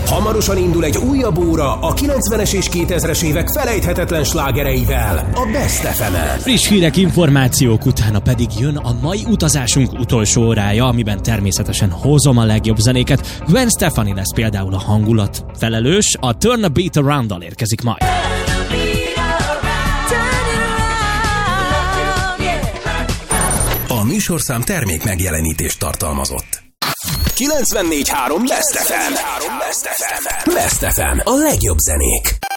Hamarosan indul egy újabb óra a 90-es és 2000-es évek felejthetetlen slágereivel, a Best FM-en. Friss hírek, információk utána pedig jön a mai utazásunk utolsó órája, amiben természetesen hozom a legjobb zenéket. Gwen Stefani lesz például a hangulat felelős, a Turn a Beat Around-dal érkezik majd. A műsorszám termék megjelenítést tartalmazott. 94.3 Best FM. Best FM. A legjobb zenék.